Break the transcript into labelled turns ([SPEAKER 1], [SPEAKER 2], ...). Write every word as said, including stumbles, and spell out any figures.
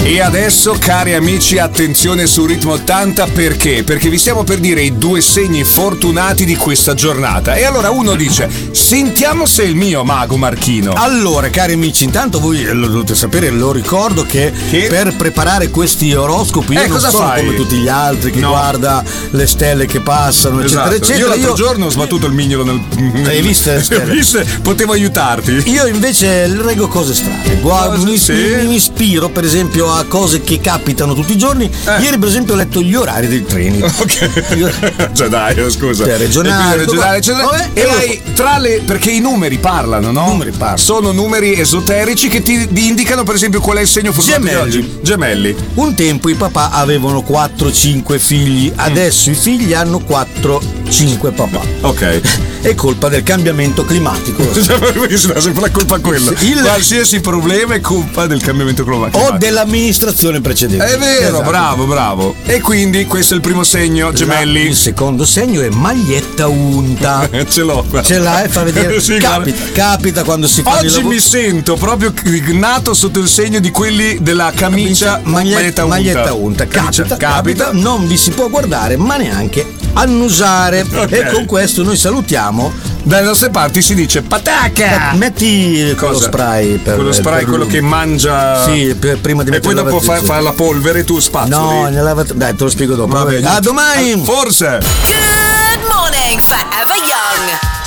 [SPEAKER 1] E adesso, cari amici, attenzione su Ritmo ottanta, perché? Perché vi stiamo per dire i due segni fortunati di questa giornata. E allora uno dice: sentiamo se è il mio, Mago Marchino.
[SPEAKER 2] Allora, cari amici, intanto voi lo dovete sapere, lo ricordo che, che? per preparare questi oroscopi io
[SPEAKER 1] eh,
[SPEAKER 2] non sono
[SPEAKER 1] fai?
[SPEAKER 2] come tutti gli altri che no. guarda le stelle che passano,
[SPEAKER 1] esatto.
[SPEAKER 2] eccetera, eccetera.
[SPEAKER 1] Io l'altro io... giorno ho sbattuto il mignolo nel...
[SPEAKER 2] Hai visto le stelle?
[SPEAKER 1] Viste? Potevo aiutarti.
[SPEAKER 2] Io invece leggo cose strane. Guarda, mi, sì. mi, mi ispiro per esempio a cose che capitano tutti i giorni. Eh. Ieri per esempio ho letto gli orari dei treni.
[SPEAKER 1] Ok. Cioè dai, scusa.
[SPEAKER 2] Cioè, regionale,
[SPEAKER 1] regionale eccetera. Vabbè, e hai tra le perché i numeri parlano, no?
[SPEAKER 2] Numeri parlano.
[SPEAKER 1] Sono numeri esoterici che ti, ti indicano per esempio qual è il segno fortunato di oggi. Gemelli.
[SPEAKER 2] Un tempo i papà avevano quattro cinque figli, adesso mm. i figli hanno quattro cinque papà.
[SPEAKER 1] Ok.
[SPEAKER 2] È colpa del cambiamento climatico.
[SPEAKER 1] Sempre la colpa a quello. Il... Qualsiasi problema è colpa del cambiamento climatico.
[SPEAKER 2] O dell'amministrazione precedente.
[SPEAKER 1] È vero, esatto. bravo, bravo. E quindi questo è il primo segno, gemelli.
[SPEAKER 2] La, il secondo segno è maglietta unta.
[SPEAKER 1] Ce l'ho qua.
[SPEAKER 2] Ce l'hai, fa vedere. Sì, capita, capita quando si fa.
[SPEAKER 1] Oggi mi sento proprio nato sotto il segno di quelli della camicia, camicia maglietta,
[SPEAKER 2] maglietta unta.
[SPEAKER 1] unta.
[SPEAKER 2] Capita,
[SPEAKER 1] capita,
[SPEAKER 2] capita, non vi si può guardare, ma neanche annusare. Okay. E con questo noi salutiamo.
[SPEAKER 1] Dalle nostre parti si dice patacca.
[SPEAKER 2] Metti quello spray per
[SPEAKER 1] quello spray,
[SPEAKER 2] per
[SPEAKER 1] quello che mangia.
[SPEAKER 2] Sì, per, prima di
[SPEAKER 1] e poi dopo fa, fa la polvere e tu spazzoli.
[SPEAKER 2] No, nella lavat- dai, te lo spiego dopo.
[SPEAKER 1] Vabbè,
[SPEAKER 2] a domani.
[SPEAKER 1] Forse.
[SPEAKER 3] Good morning, Forever Young.